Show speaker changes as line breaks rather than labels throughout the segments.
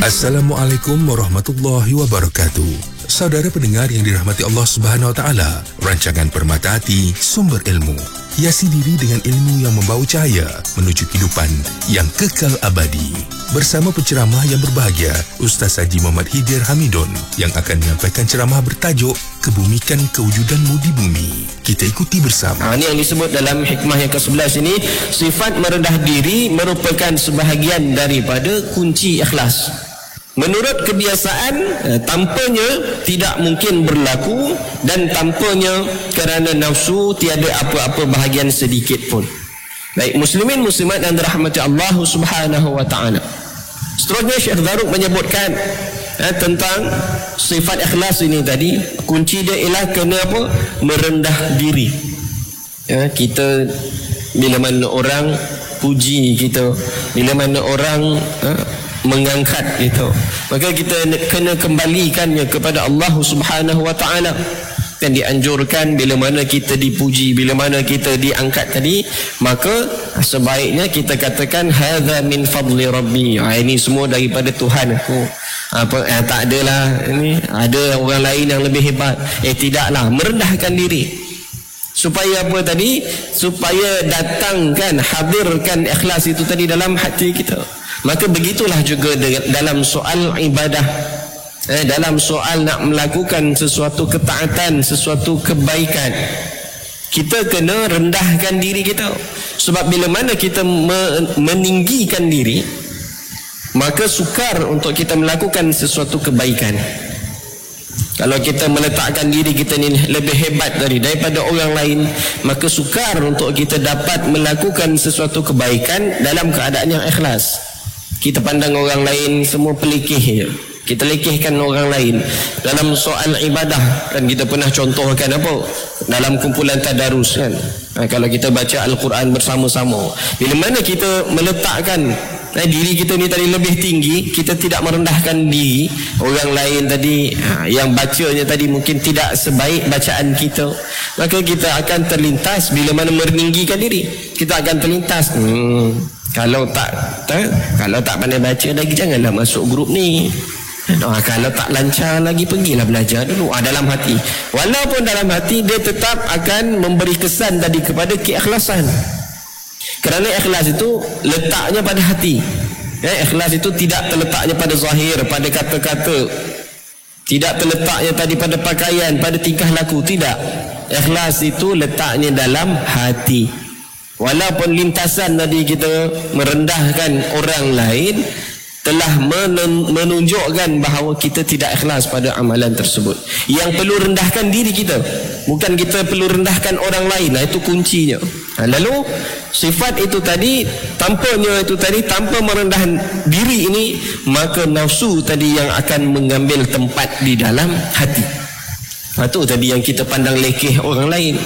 Assalamualaikum warahmatullahi wabarakatuh. Saudara pendengar yang dirahmati Allah Subhanahu wa taala, rancangan Permata Hati sumber ilmu. Hiasi diri dengan ilmu yang membawa cahaya menuju kehidupan yang kekal abadi. Bersama penceramah yang berbahagia, Ustaz Haji Muhammad Hidir Hamidun yang akan menyampaikan ceramah bertajuk Kebumikan Kewujudanmu di Bumi. Kita ikuti bersama.
Ini yang disebut dalam hikmah yang ke-11 ini, sifat merendah diri merupakan sebahagian daripada kunci ikhlas. Menurut kebiasaan, tanpanya tidak mungkin berlaku, dan tanpanya kerana nafsu tiada apa-apa bahagian sedikit pun. Baik, muslimin muslimat yang dirahmati Allah Subhanahu wa taala. Seterusnya Syekh Zarruq menyebutkan tentang sifat ikhlas ini tadi. Kunci dia ialah kena apa? Merendah diri. Kita bila mana orang puji kita, bila mana orang mengangkat itu, maka kita kena kembalikannya kepada Allah Subhanahu wa taala. Dan dianjurkan bila mana kita dipuji, bila mana kita diangkat tadi, maka sebaiknya kita katakan hadza min fadli rabbi. Ini semua daripada Tuhan aku. Tak adalah ini ada orang lain yang lebih hebat. Tidaklah, merendahkan diri. Supaya apa tadi? Supaya datangkan, hadirkan ikhlas itu tadi dalam hati kita. Maka begitulah juga dalam soal ibadah. Dalam soal nak melakukan sesuatu ketaatan, sesuatu kebaikan, kita kena rendahkan diri kita. Sebab bila mana kita meninggikan diri, maka sukar untuk kita melakukan sesuatu kebaikan. Kalau kita meletakkan diri kita ni lebih hebat daripada orang lain, maka sukar untuk kita dapat melakukan sesuatu kebaikan dalam keadaan yang ikhlas. Kita pandang orang lain semua pelikih je, kita lekehkan orang lain. Dalam soal ibadah kan kita pernah contohkan apa? Dalam kumpulan tadarus kan, kalau kita baca Al-Quran bersama-sama, bila mana kita meletakkan diri kita ni tadi lebih tinggi, kita tidak merendahkan diri orang lain tadi, yang bacanya tadi mungkin tidak sebaik bacaan kita, maka kita akan terlintas. Bila mana meninggikan diri, kita akan terlintas, kalau tak pandai baca lagi, janganlah masuk grup ni. Kalau tak lancar lagi, pergilah belajar dulu. Dalam hati, walaupun dalam hati dia tetap akan memberi kesan tadi kepada keikhlasan. Kerana ikhlas itu letaknya pada hati. Ikhlas itu tidak terletaknya pada zahir, pada kata-kata, tidak terletaknya tadi pada pakaian, pada tingkah laku. Tidak. Ikhlas itu letaknya dalam hati. Walaupun lintasan tadi kita merendahkan orang lain, telah menunjukkan bahawa kita tidak ikhlas pada amalan tersebut. Yang perlu rendahkan diri kita, bukan kita perlu rendahkan orang lain. Itu kuncinya. Lalu sifat itu tadi, tanpanya itu tadi, tanpa merendahkan diri ini, maka nafsu tadi yang akan mengambil tempat di dalam hati. Itu tadi yang kita pandang lekeh orang lain.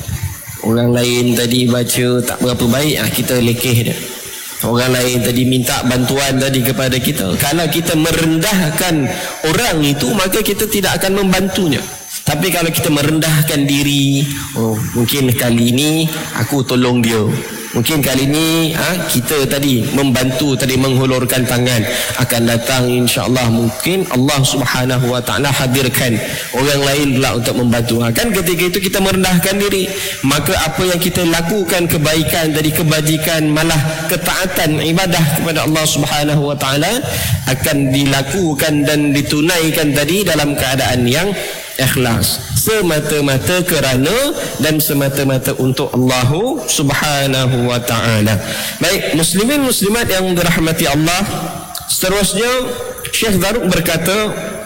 Orang lain tadi baca tak berapa baik, kita lekeh dia. Orang lain tadi minta bantuan tadi kepada kita, kalau kita merendahkan orang itu, maka kita tidak akan membantunya. Tapi kalau kita merendahkan diri, mungkin kali ini aku tolong dia, mungkin kali ini kita tadi membantu tadi, menghulurkan tangan, akan datang insya-Allah mungkin Allah Subhanahu wa taala hadirkan orang lain pula untuk membantu. Kan ketika itu kita merendahkan diri, maka apa yang kita lakukan kebaikan tadi, kebajikan, malah ketaatan ibadah kepada Allah Subhanahu wa taala akan dilakukan dan ditunaikan tadi dalam keadaan yang ikhlas, semata-mata kerana dan semata-mata untuk Allah Subhanahu wa taala. Baik, muslimin muslimat yang dirahmati Allah, seterusnya Syekh Zarruq berkata,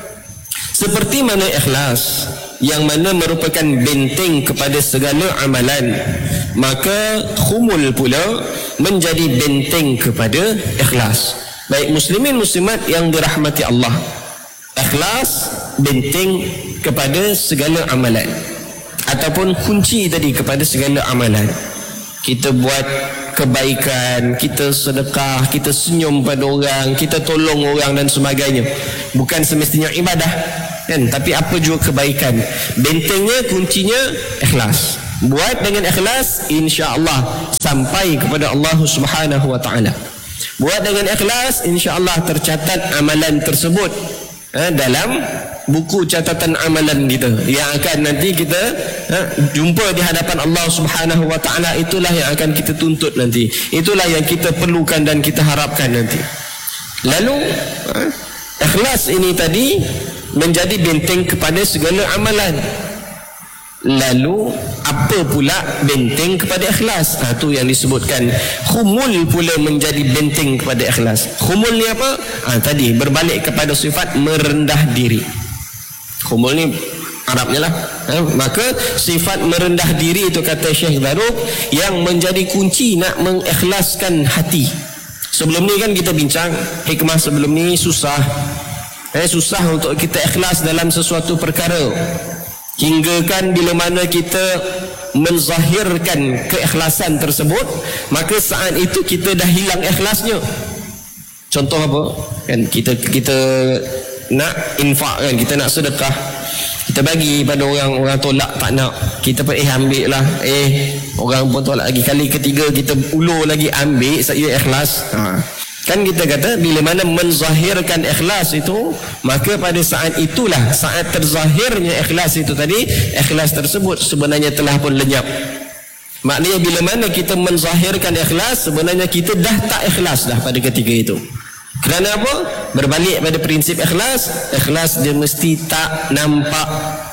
seperti mana ikhlas yang mana merupakan benteng kepada segala amalan, maka khumul pula menjadi benteng kepada ikhlas. Baik, muslimin muslimat yang dirahmati Allah, ikhlas benteng kepada segala amalan, ataupun kunci tadi kepada segala amalan. Kita buat kebaikan, kita sedekah, kita senyum pada orang, kita tolong orang dan sebagainya, bukan semestinya ibadah kan, tapi apa juga kebaikan. Bentengnya, kuncinya ikhlas. Buat dengan ikhlas, insya-Allah sampai kepada Allah Subhanahu wa taala. Buat dengan ikhlas, insya-Allah tercatat amalan tersebut dalam buku catatan amalan kita yang akan nanti kita jumpa di hadapan Allah Subhanahu wa taala. Itulah yang akan kita tuntut nanti, itulah yang kita perlukan dan kita harapkan nanti. Lalu ikhlas ini tadi menjadi benteng kepada segala amalan. Lalu apa pula benteng kepada ikhlas? Itu yang disebutkan khumul pula menjadi benteng kepada ikhlas. Khumul ni apa? Tadi berbalik kepada sifat merendah diri. Khumul ni Arabnya lah. Maka sifat merendah diri itu kata Syekh Zarruq yang menjadi kunci nak mengikhlaskan hati. Sebelum ni kan kita bincang hikmah sebelum ni susah. Susah untuk kita ikhlas dalam sesuatu perkara. Hingga kan bila mana kita menzahirkan keikhlasan tersebut, maka saat itu kita dah hilang ikhlasnya. Contoh apa? Kan kita nak infak kan, kita nak sedekah, kita bagi pada orang tolak tak nak, kita pun ambil lah, orang pun tolak lagi, kali ketiga kita ulur lagi ambil, saya ikhlas. Kan kita kata bila mana menzahirkan ikhlas itu, maka pada saat itulah, saat terzahirnya ikhlas itu tadi, ikhlas tersebut sebenarnya telah pun lenyap. Maknanya bila mana kita menzahirkan ikhlas, sebenarnya kita dah tak ikhlas dah pada ketika itu. Kerana apa? Berbalik pada prinsip ikhlas, ikhlas dia mesti tak nampak.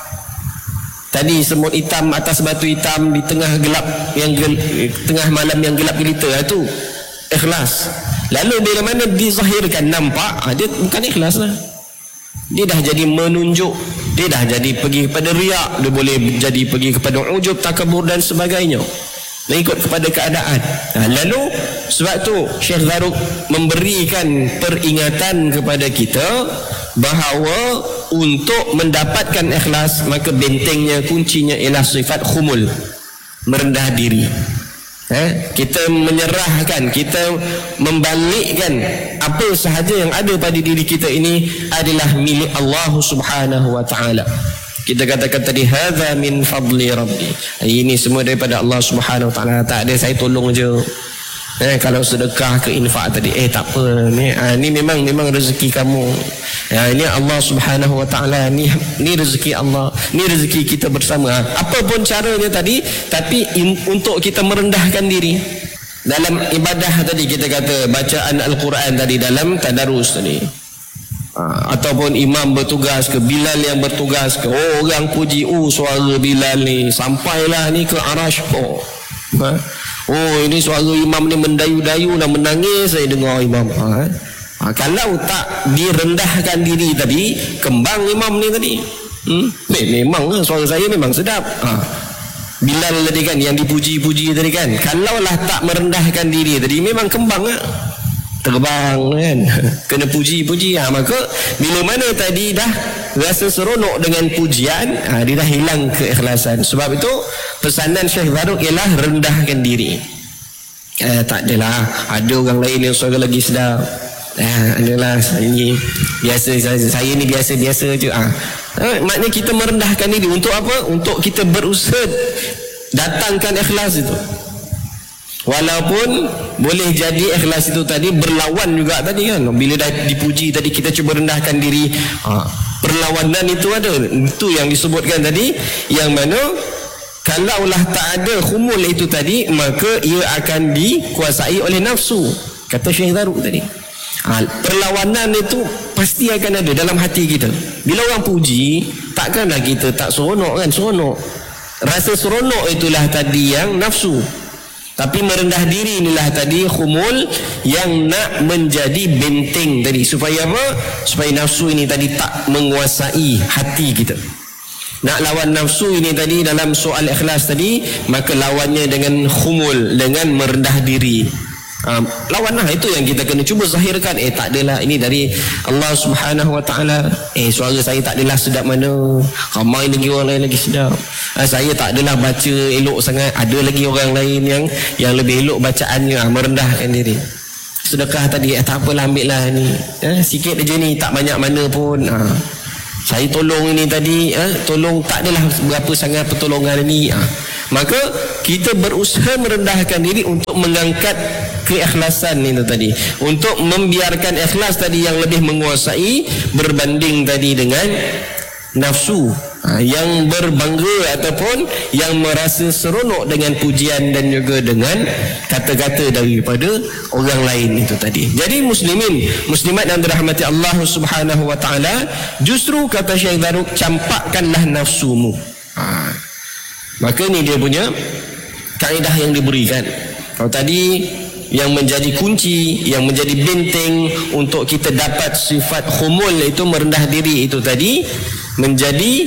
Tadi semut hitam atas batu hitam di tengah gelap tengah malam yang gelap gelita, itu ikhlas. Lalu bila mana dizahirkan nampak, dia bukan ikhlas lah. Dia dah jadi menunjuk, dia dah jadi pergi kepada riak, dia boleh jadi pergi kepada ujub, takabur dan sebagainya, mengikut kepada keadaan. Lalu sebab tu Syekh Zarruq memberikan peringatan kepada kita bahawa untuk mendapatkan ikhlas, maka bentengnya, kuncinya ialah sifat khumul, merendah diri. Kita menyerahkan, kita membalikkan apa sahaja yang ada pada diri kita ini adalah milik Allah Subhanahu wa taala. Kita katakan tadi hadza min fadli rabbi, ini semua daripada Allah Subhanahu wa taala, tak ada saya tolong je. Kalau sedekah ke infak tadi, tak apa, ni memang rezeki kamu. Ini Allah Subhanahu wa taala, ni rezeki Allah, ni rezeki kita bersama. Apa pun caranya tadi, tapi untuk kita merendahkan diri dalam ibadah tadi, kita kata bacaan Al-Quran tadi, dalam tadarus tadi, ataupun imam bertugas ke, Bilal yang bertugas ke, orang puji, suara Bilal ni sampailah ni ke arash. Ini suara imam ni mendayu-dayu dan menangis, saya dengar imam. Kalau tak direndahkan diri tadi, kembang imam ni tadi. Memang suara saya memang sedap. Bilal tadi kan yang dipuji-puji tadi kan, kalaulah tak merendahkan diri tadi, memang kembang terbang kan, kena puji-puji. Maka bila mana tadi dah rasa seronok dengan pujian, dia dah hilang keikhlasan. Sebab itu pesanan Syekh Zarruq ialah rendahkan diri. Tak adalah, ada orang lain yang suara lagi sedap, adalah saya ni biasa, saya ni biasa-biasa je. Maknanya kita merendahkan diri untuk apa? Untuk kita berusaha datangkan ikhlas itu. Walaupun boleh jadi ikhlas itu tadi berlawan juga tadi kan, bila dah dipuji tadi kita cuba rendahkan diri, perlawanan itu ada. Itu yang disebutkan tadi, yang mana kalaulah tak ada khumul itu tadi, maka ia akan dikuasai oleh nafsu, kata Syekh Zarruq tadi. Perlawanan itu pasti akan ada dalam hati kita. Bila orang puji, takkanlah kita tak seronok kan? Seronok, rasa seronok itulah tadi yang nafsu. Tapi merendah diri inilah tadi khumul yang nak menjadi benteng tadi, supaya apa? Supaya nafsu ini tadi tak menguasai hati kita. Nak lawan nafsu ini tadi dalam soal ikhlas tadi, maka lawannya dengan khumul, dengan merendah diri. Lawanlah, itu yang kita kena cuba zahirkan. Tak adalah, ini dari Allah Subhanahu wa taala. Suara saya tak adalah sedap mana, ramai lagi orang lain lagi sedap. Saya tak adalah baca elok sangat, ada lagi orang lain yang lebih elok bacaannya. Merendahkan diri. Sedekah tadi, tak apalah, ambil lah ni, sikit aja ni, tak banyak mana pun. Saya tolong ini tadi, tolong tak adalah berapa sangat pertolongan ni. Maka kita berusaha merendahkan diri untuk mengangkat keikhlasan itu tadi, untuk membiarkan ikhlas tadi yang lebih menguasai berbanding tadi dengan nafsu yang berbangga ataupun yang merasa seronok dengan pujian dan juga dengan kata-kata daripada orang lain itu tadi. Jadi muslimat yang dirahmati Allah Subhanahu wa taala, justru kata Syekh Zarruq, campakkanlah nafsumu. Maka ni dia punya kaedah yang diberikan. Kalau tadi yang menjadi kunci, yang menjadi benteng untuk kita dapat sifat khumul itu, merendah diri itu tadi, menjadi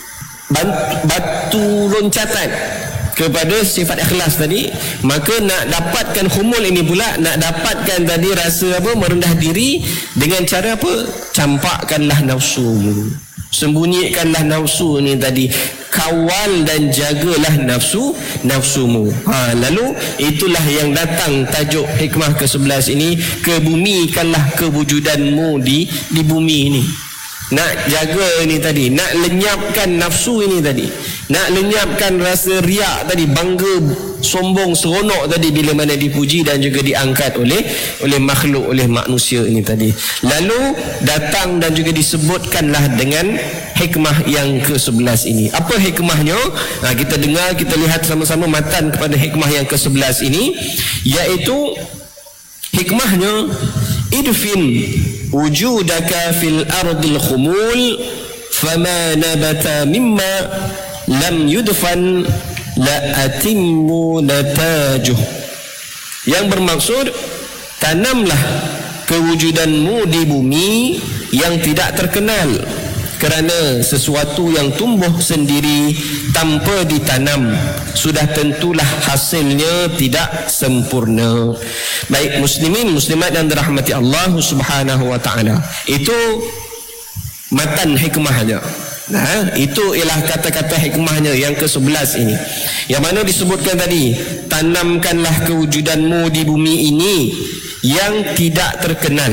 batu loncatan kepada sifat ikhlas tadi. Maka nak dapatkan khumul ini pula, nak dapatkan tadi rasa apa, merendah diri, dengan cara apa? Campakkanlah nafsumu, sembunyikanlah nafsu ini tadi, kawal dan jagalah nafsumu. Lalu itulah yang datang tajuk hikmah ke-11 ini, kebumikanlah kewujudanmu di bumi ini. Nak jaga ini tadi, nak lenyapkan nafsu ini tadi, nak lenyapkan rasa riak tadi, bangga, sombong, seronok tadi bila mana dipuji dan juga diangkat oleh makhluk, oleh manusia ini tadi. Lalu datang dan juga disebutkanlah dengan hikmah yang ke-11 ini. Apa hikmahnya? Kita dengar, kita lihat sama-sama matan kepada hikmah yang ke-11 ini, iaitu hikmahnya, idfin wujudaka fil ardil khumul fama nabata mimma lam yudfan la atimmu natajuh. Yang bermaksud, tanamlah kewujudanmu di bumi yang tidak terkenal, kerana sesuatu yang tumbuh sendiri tanpa ditanam sudah tentulah hasilnya tidak sempurna. Baik muslimin muslimat yang dirahmati Allah Subhanahu wa taala, itu matan hikmahnya. Itu ialah kata-kata hikmahnya yang ke-11 ini, yang mana disebutkan tadi, tanamkanlah kewujudanmu di bumi ini yang tidak terkenal.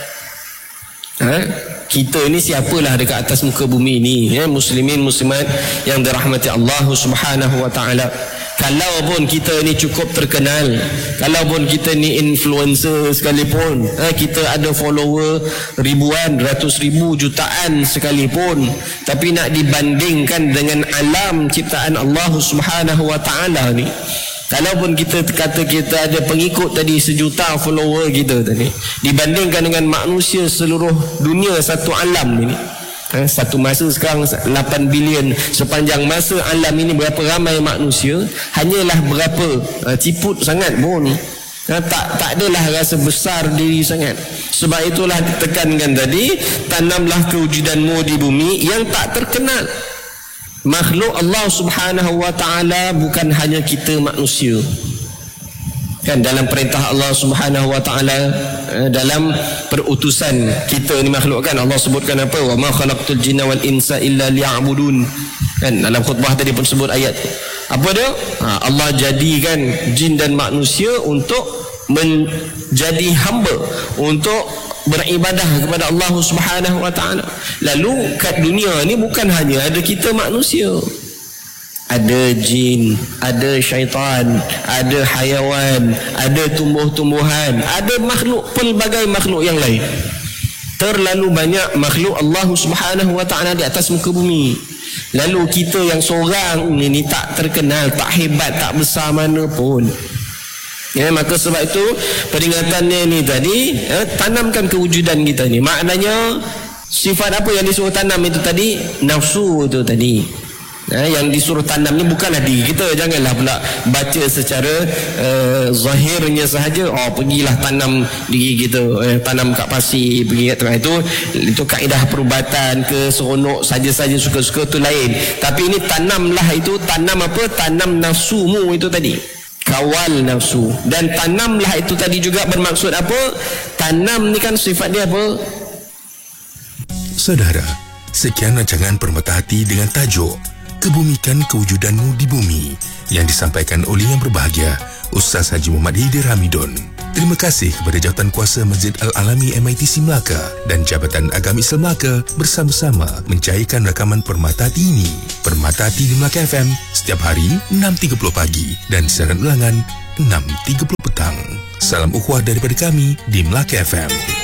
Kita ni siapalah dekat atas muka bumi ni, muslimin muslimat yang dirahmati Allah Subhanahu wa taala. Kalau pun kita ni cukup terkenal, kalau pun kita ni influencer sekalipun, kita ada follower ribuan, ratus ribu, jutaan sekalipun, tapi nak dibandingkan dengan alam ciptaan Allah Subhanahu wa taala ni, kalaupun kita kata kita ada pengikut tadi 1 juta follower kita tadi, dibandingkan dengan manusia seluruh dunia, satu alam ini, satu masa sekarang 8 bilion, sepanjang masa alam ini berapa ramai manusia, hanyalah berapa ciput sangat pun, tak adalah rasa besar diri sangat. Sebab itulah ditekankan tadi, tanamlah kewujudanmu di bumi yang tak terkenal. Makhluk Allah Subhanahu wa taala bukan hanya kita manusia. Kan dalam perintah Allah Subhanahu wa taala, dalam perutusan kita ni makhluk, kan Allah sebutkan apa? Wa ma khalaqtul jinna wal insa illa liya'budun. Kan dalam khutbah tadi pun sebut ayat. Apa dia? Allah jadikan jin dan manusia untuk menjadi hamba, untuk beribadah kepada Allah Subhanahu wa taala. Lalu kat dunia ni bukan hanya ada kita manusia, ada jin, ada syaitan, ada hayawan, ada tumbuh-tumbuhan, ada makhluk, pelbagai makhluk yang lain. Terlalu banyak makhluk Allah Subhanahu wa taala di atas muka bumi. Lalu kita yang seorang ini tak terkenal, tak hebat, tak besar mana pun. Maka sebab itu peringatannya ni tadi, tanamkan kewujudan kita ni. Maknanya sifat apa yang disuruh tanam itu tadi? Nafsu itu tadi. Yang disuruh tanam ni bukanlah diri kita. Janganlah pula baca secara zahirnya sahaja, pergilah tanam diri kita, tanam kat pasir, pergi kat tengah. Itu kaedah perubatan ke, seronok saja-saja, suka-suka, tu lain. Tapi ini tanamlah, itu tanam apa? Tanam nafsumu itu tadi, kawal nafsu. Dan tanamlah itu tadi juga bermaksud apa? Tanam ni kan sifat dia apa?
Saudara, sekian rancangan Permata Hati dengan tajuk Kebumikan Kewujudanmu di Bumi yang disampaikan oleh yang berbahagia Ustaz Haji Muhammad Haidir Hamidun. Terima kasih kepada Jawatankuasa Masjid Al-Alami MITC Melaka dan Jabatan Agama Islam Melaka bersama-sama mencairkan rakaman Permata Hati ini. Permata Hati di Melaka FM setiap hari 6.30 pagi dan siaran ulangan 6.30 petang. Salam ukhuwah daripada kami di Melaka FM.